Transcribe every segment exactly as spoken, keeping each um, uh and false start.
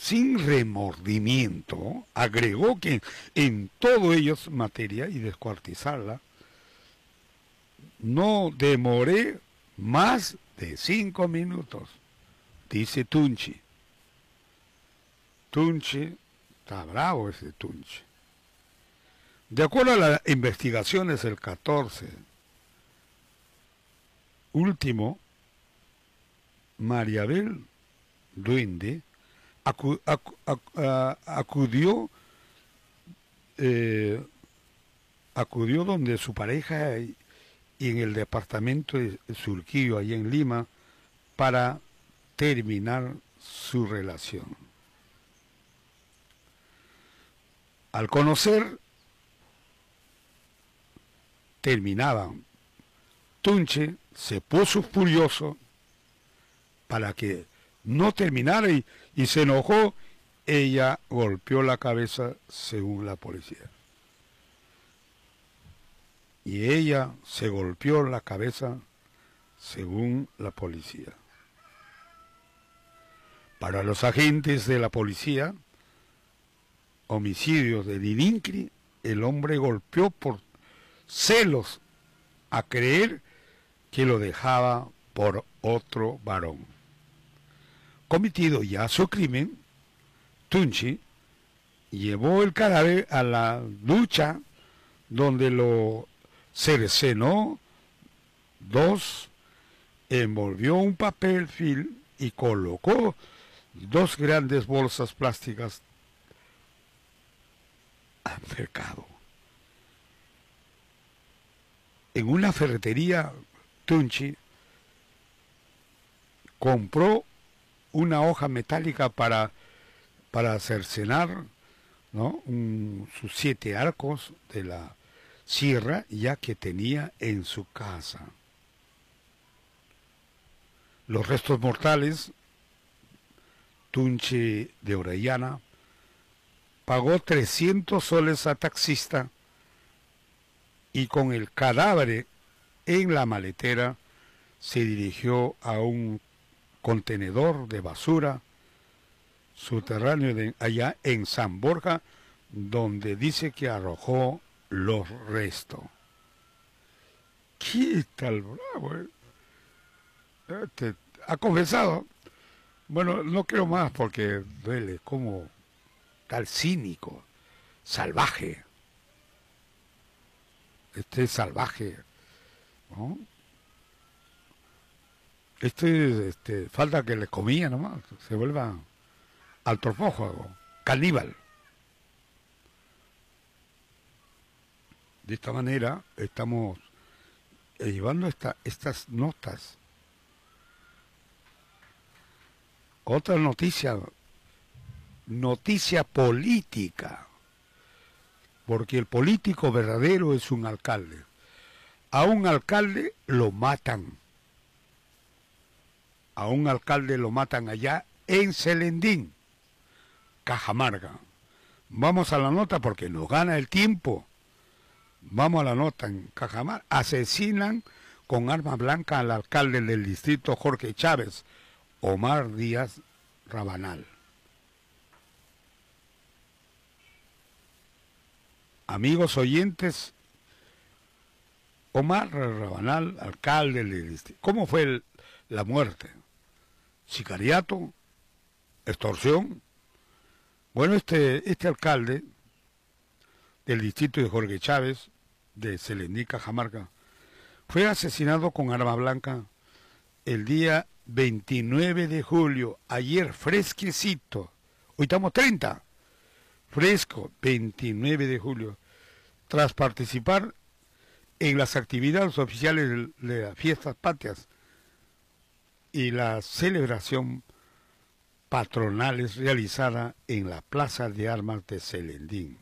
sin remordimiento, agregó que en todo ello es materia y descuartizarla, no demoré más de cinco minutos, dice Tunchi. Tunchi, está bravo ese Tunchi. De acuerdo a las investigaciones del catorce, último, Mariabel Duende acu, acu, acu, acudió eh, acudió donde su pareja y en el departamento de Surquillo, allá en Lima, para terminar su relación. Al conocer, terminaban. Tunche se puso furioso para que no terminara y, y se enojó. Ella golpeó la cabeza, según la policía. Y ella se golpeó la cabeza, según la policía. Para los agentes de la policía, homicidio de Dinincri, el hombre golpeó por celos a creer que lo dejaba por otro varón. Cometido ya su crimen, Tunchi llevó el cadáver a la ducha donde lo cercenó, dos, envolvió un papel film y colocó dos grandes bolsas plásticas al mercado. En una ferretería, Tunchi compró una hoja metálica para, para cercenar, ¿no?, un, sus siete arcos de la sierra, ya que tenía en su casa. Los restos mortales, Tunchi de Orellana pagó trescientos soles a taxista y con el cadáver en la maletera se dirigió a un contenedor de basura subterráneo de allá en San Borja, donde dice que arrojó los restos. ¿Qué tal bravo? Eh? Este, ha confesado. Bueno, no quiero más porque duele, como tal cínico, salvaje. Este es salvaje, ¿no? Este, este, falta que le comía nomás, se vuelva antropófago, caníbal. De esta manera estamos llevando esta, estas notas. Otra noticia, noticia política, porque el político verdadero es un alcalde. A un alcalde lo matan. A un alcalde lo matan allá en Celendín, Cajamarca. Vamos a la nota porque nos gana el tiempo. Vamos a la nota en Cajamarca. Asesinan con arma blanca al alcalde del distrito Jorge Chávez, Omar Díaz Rabanal. Amigos oyentes, Omar Rabanal, alcalde del distrito. ¿Cómo fue el, la muerte? ¿Sicariato? ¿Extorsión? Bueno, este, este alcalde del distrito de Jorge Chávez, de Celendín, Cajamarca, fue asesinado con arma blanca el día veintinueve de julio, ayer fresquecito, hoy estamos treinta, fresco, veintinueve de julio, tras participar en las actividades oficiales de las fiestas patrias y la celebración patronales realizada en la Plaza de Armas de Celendín.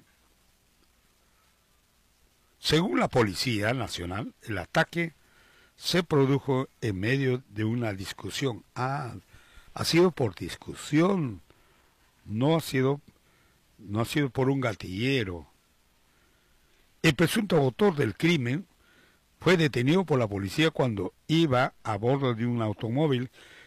Según la Policía Nacional, el ataque se produjo en medio de una discusión. Ah, ha sido por discusión, no ha sido, no ha sido por un gatillero. El presunto autor del crimen fue detenido por la policía cuando iba a bordo de un automóvil